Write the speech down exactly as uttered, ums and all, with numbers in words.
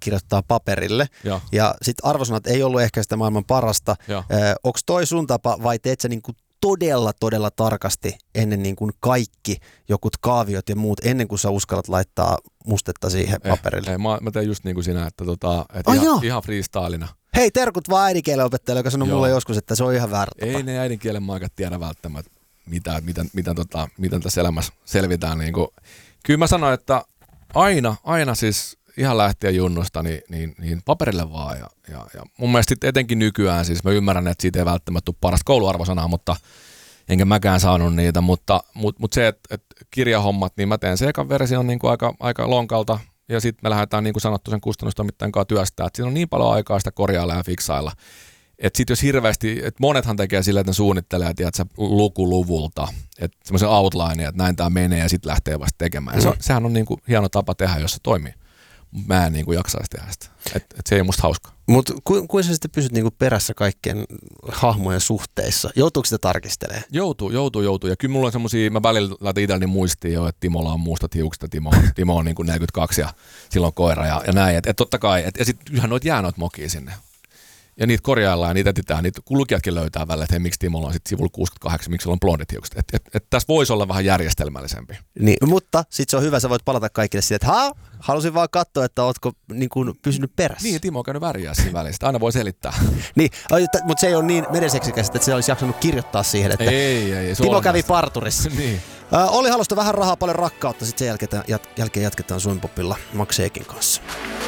kirjoittaa paperille. Ja, ja sit arvosanat ei ollut ehkä sitä maailman parasta. Onko toi sun tapa vai teet sä niinku todella, todella tarkasti ennen niin kuin kaikki jokut kaaviot ja muut, ennen kuin sä uskallat laittaa mustetta siihen ei, paperille? Ei, mä, mä teen just niin kuin sinä, että, tota, että oh, ihan, ihan freestylina. Hei, terkut vaan äidinkielen opettajalle, joka sanoi joo. mulle joskus, että se on ihan väärä tapa. Ei ne äidinkielen maikat tiedä välttämättä, mitä, miten, miten, tota, miten tässä elämässä selvitään. Niin kuin. Kyllä mä sanoin, että aina, aina siis ihan lähtien junnosta, niin, niin, niin paperille vaan. Ja, ja, ja mun mielestä etenkin nykyään, siis mä ymmärrän, että siitä ei välttämättä ole parasta kouluarvosanaa, mutta enkä mäkään saanut niitä, mutta, mutta, mutta se, että, että kirjahommat, niin mä teen se ekan version niin kuin aika, aika lonkalta, ja sitten me lähdetään niin kuin sanottu sen kustannustoimittajan kanssa työstää, että siinä on niin paljon aikaa sitä korjailla ja fiksailla, että sitten jos hirveästi, että monethan tekee sillä, että ne suunnittelee, tiedätkö, lukuluvulta, että semmoisen outline, että näin tämä menee, ja sitten lähtee vasta tekemään. Mm. Se, sehän on niin kuin hieno tapa tehdä, jos se toimii. Mä en niin kuin jaksaisi tehdä sitä. Et, et se ei musta hauskaa. Mutta ku, kuinka sä sitten pysyt niin kuin perässä kaikkien hahmojen suhteissa? Joutuuko sitä tarkistelemaan? Joutuu, joutuu, joutuu. Ja kyllä mulla on semmosia, mä välillä laitan itselleni muistiin jo, että Timolla on mustat hiukset ja Timo, Timo on niin kuin neljäkymmentäkaksi ja silloin koira ja, ja näin. Että et totta kai, et, ja sitten yhä noit jää noit mokia sinne. Ja niitä korjaillaan ja niitä etsitään, niitä lukijatkin löytää välillä, että hei, miksi Timolla on sitten sivulla kuusikymmentäkahdeksan, miksi sillä on blondit hiukset. Että et, et tässä voisi olla vähän järjestelmällisempi. Niin, mutta sitten se on hyvä, sä voit palata kaikille siihen, että haa, halusin vaan katsoa, että ootko niin kuin pysynyt perässä. Niin, Timo on käynyt väriä siinä välissä, aina voi selittää. Niin, mutta se ei ole niin merenseksikästä, että se olisi jaksanut kirjoittaa siihen, että ei, ei, Timo kävi parturissa. Niin. Äh, Olli Halosta vähän rahaa, paljon rakkautta, sitten sen jälkeen, jat- jälkeen jatketaan Suomipopilla Max Ekin kanssa.